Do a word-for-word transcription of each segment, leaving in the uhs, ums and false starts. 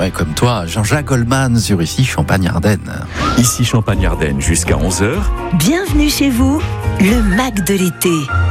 préféré comme toi, Jean-Jacques Goldman sur Ici Champagne-Ardenne. Ici Champagne-Ardenne jusqu'à onze heures. Bienvenue chez vous, le Mac de l'été.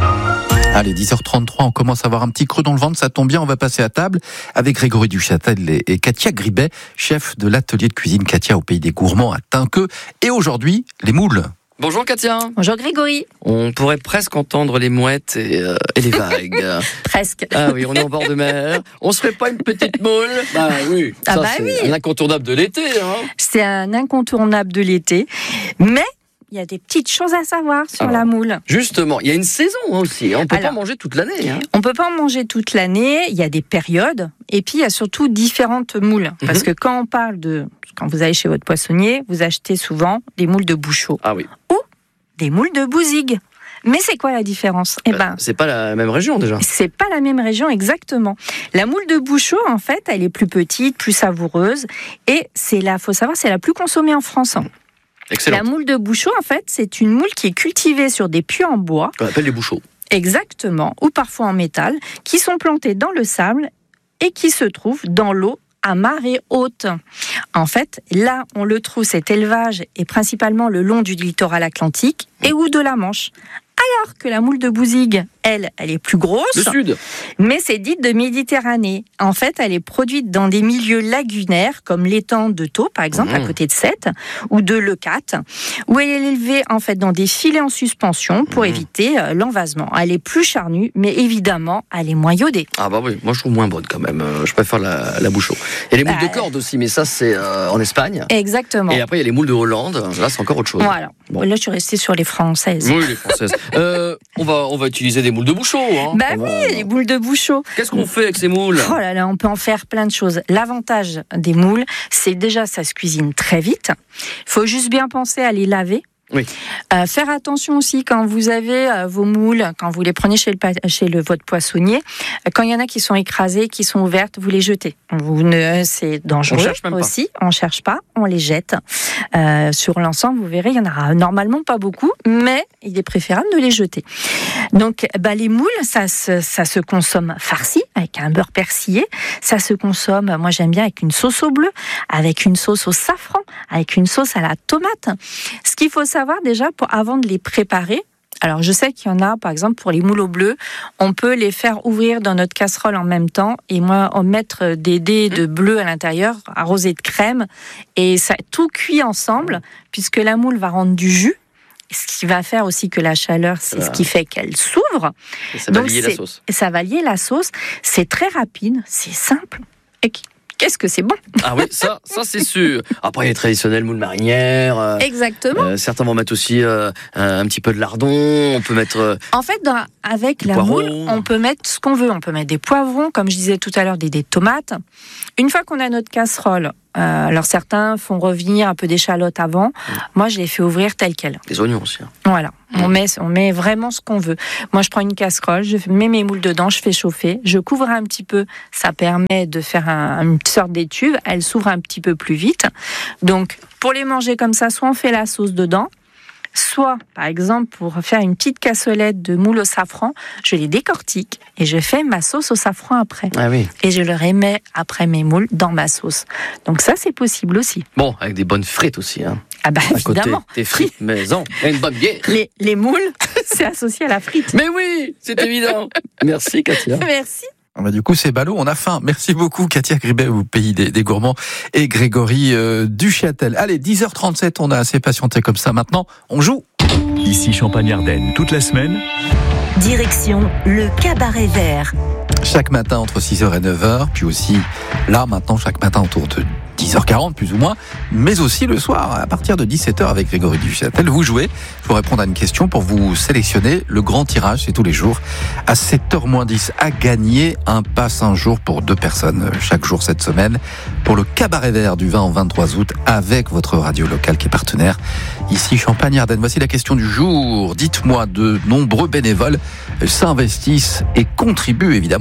Allez, dix heures trente-trois, on commence à avoir un petit creux dans le ventre, ça tombe bien, on va passer à table avec Grégory Duchâtel et, et Katia Gribet, chef de l'atelier de cuisine Katia au Pays des Gourmands à Tinqueux. Et aujourd'hui, les moules. Bonjour Katia. Bonjour Grégory. On pourrait presque entendre les mouettes et, euh, et les vagues. Presque. Ah oui, on est en bord de mer. On se ferait pas une petite moule? Bah oui. Ah ça, bah c'est oui. un incontournable de l'été. Hein. C'est un incontournable de l'été, mais il y a des petites choses à savoir sur Alors, la moule. Justement, il y a une saison aussi. On peut Alors, pas manger toute l'année. Hein. On peut pas en manger toute l'année, il y a des périodes, et puis il y a surtout différentes moules. Parce Mhm. que quand on parle de... Quand vous allez chez votre poissonnier, vous achetez souvent des moules de Bouchot Ah oui. ou des moules de Bouzigues. Mais c'est quoi la différence? Eh ben, C'est pas la même région déjà. c'est pas la même région exactement. La moule de Bouchot, en fait, elle est plus petite, plus savoureuse, et c'est la, faut savoir, c'est la plus consommée en France. Excellent. La moule de Bouchot, en fait, c'est une moule qui est cultivée sur des puits en bois, On appelle les bouchots. exactement, ou parfois en métal, qui sont plantés dans le sable et qui se trouvent dans l'eau à marée haute. En fait, là, on le trouve, cet élevage est principalement le long du littoral atlantique et ou de la Manche. Alors que la moule de Bouzigues, elle, elle est plus grosse, Le sud. mais c'est dite de Méditerranée. En fait, elle est produite dans des milieux lagunaires, comme l'étang de Thau, par exemple, Mmh. à côté de Sète, ou de Leucate, où elle est élevée en fait dans des filets en suspension pour Mmh. éviter euh, l'envasement. Elle est plus charnue, mais évidemment, elle est moins iodée. Ah bah oui, moi je trouve moins bonne quand même. Euh, Je préfère la, la bouchot. Il y a les moules Bah, de corde aussi, mais ça c'est euh, en Espagne. Exactement. Et après il y a les moules de Hollande. Là c'est encore autre chose. Voilà. Bon. Là, je suis restée sur les françaises. Oui, les françaises. euh, on va on va utiliser des moules de bouchot. Hein. Bah On oui, va- les boules de Bouchot. Qu'est-ce qu'on fait avec ces moules? Oh là là, on peut en faire plein de choses. L'avantage des moules, c'est déjà ça se cuisine très vite. Il faut juste bien penser à les laver. Oui. Euh, faire attention aussi quand vous avez euh, vos moules, quand vous les prenez chez le, pa- chez le votre poissonnier, euh, quand il y en a qui sont écrasées, qui sont ouvertes, vous les jetez. Vous ne, c'est dangereux On cherche même pas. aussi. On cherche pas, on les jette. Euh, sur l'ensemble, vous verrez, il y en aura normalement pas beaucoup, mais il est préférable de les jeter. Donc, bah, les moules, ça se, ça se consomme farci avec un beurre persillé. Ça se consomme, moi j'aime bien avec une sauce au bleu, avec une sauce au safran, avec une sauce à la tomate. Ce qu'il faut savoir déjà, pour, avant de les préparer, alors je sais qu'il y en a, par exemple, pour les moules au bleu, on peut les faire ouvrir dans notre casserole en même temps et moi, on mettre des dés de bleu à l'intérieur, arrosés de crème, et ça tout cuit ensemble, puisque la moule va rendre du jus. Ce qui va faire aussi que la chaleur, c'est Voilà. ce qui fait qu'elle s'ouvre. Et ça va Donc, lier la c'est- sauce. Et ça va lier la sauce. C'est très rapide, c'est simple. Et qu'est-ce que c'est bon? Ah oui, ça, ça c'est sûr. Après, il y a les traditionnels moules marinières. euh, Exactement. euh, certains vont mettre aussi euh, un, un petit peu de lardon. On peut mettre. euh, En fait, dans- avec Du la poireau. moule, on peut mettre ce qu'on veut. On peut mettre des poivrons, comme je disais tout à l'heure, des, des tomates. Une fois qu'on a notre casserole, euh, alors certains font revenir un peu d'échalote avant. Moi, je les fais ouvrir telles quelles. des oignons aussi. hein. Voilà. On met, on met vraiment ce qu'on veut. Moi, je prends une casserole, je mets mes moules dedans, je fais chauffer, je couvre un petit peu. Ça permet de faire un, une sorte d'étuve. Elle s'ouvre un petit peu plus vite. Donc, pour les manger comme ça, soit on fait la sauce dedans, soit, par exemple, pour faire une petite cassolette de moules au safran, je les décortique et je fais ma sauce au safran après. Ah oui. Et je le remets après mes moules dans ma sauce. Donc ça, c'est possible aussi. Bon, avec des bonnes frites aussi. Hein. Ah bah À côté, évidemment. des frites maison et une bonne bière. Les, les moules, c'est associé à la frite. Mais oui, c'est évident. Merci Katia. Merci. Ah bah, du coup, c'est ballot, on a faim. Merci beaucoup, Katia Gribet, au Pays des, des Gourmands, et Grégory euh, Duchâtel. Allez, dix heures trente-sept, on a assez patienté comme ça. Maintenant, on joue. Ici Champagne-Ardenne toute la semaine. Direction le Cabaret Vert. Chaque matin entre six heures et neuf heures, puis aussi là maintenant chaque matin autour de dix heures quarante plus ou moins, mais aussi le soir à partir de dix-sept heures avec Grégory Duchâtel. Vous jouez, je vous répondre à une question pour vous sélectionner le grand tirage, c'est tous les jours à sept heures moins dix à gagner un pass un jour pour deux personnes chaque jour cette semaine pour le Cabaret Vert du vingt au vingt-trois août avec votre radio locale qui est partenaire ici Champagne-Ardenne. Voici la question du jour. Dites-moi, de nombreux bénévoles s'investissent et contribuent évidemment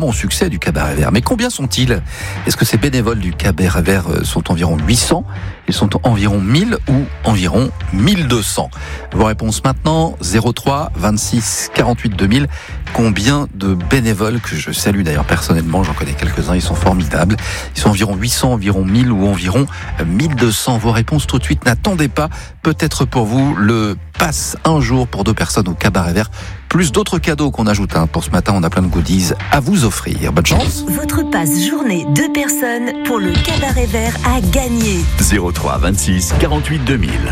au succès du Cabaret Vert. Mais combien sont-ils ? Est-ce que ces bénévoles du Cabaret Vert sont environ huit cents ? Ils sont environ mille ou environ mille deux cents ? Vos réponses maintenant, zéro trois vingt-six quarante-huit deux mille. Combien de bénévoles, que je salue d'ailleurs personnellement, j'en connais quelques-uns, ils sont formidables. Ils sont environ huit cents, environ mille ou environ mille deux cents. Vos réponses tout de suite, n'attendez pas. Peut-être pour vous, le passe un jour pour deux personnes au Cabaret Vert, plus d'autres cadeaux qu'on ajoute. Hein. Pour ce matin, on a plein de goodies à vous offrir. Bonne chance. Votre passe journée deux personnes pour le Cabaret Vert à gagner. zéro trois vingt-six quarante-huit deux mille.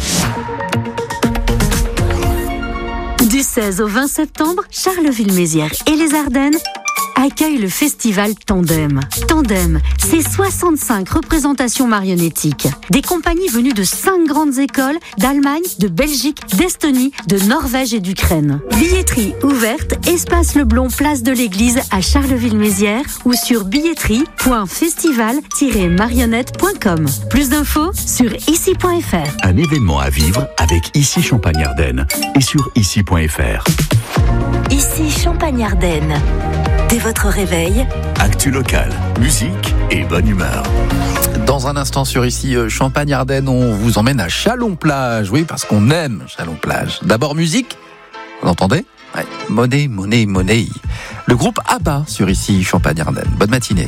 Du seize au vingt septembre, Charleville-Mézières et les Ardennes accueillent le festival Tandem. Tandem, c'est soixante-cinq représentations marionnettiques. Des compagnies venues de cinq grandes écoles, d'Allemagne, de Belgique, d'Estonie, de Norvège et d'Ukraine. Billetterie ouverte, Espace Leblon, place de l'Église à Charleville-Mézières ou sur billetterie point festival tiret marionnette point com. Plus d'infos sur ici point f r. Un événement à vivre avec Ici Champagne-Ardenne et sur ici point f r. Ici Champagne-Ardenne. Dès votre réveil, Actu locale, musique et bonne humeur. Dans un instant sur ici Champagne-Ardenne, on vous emmène à Chalon-Plage. Oui, parce qu'on aime Chalon-Plage. D'abord musique, vous entendez ? Ouais. Money, money, money. Le groupe ABBA sur ici Champagne-Ardenne. Bonne matinée.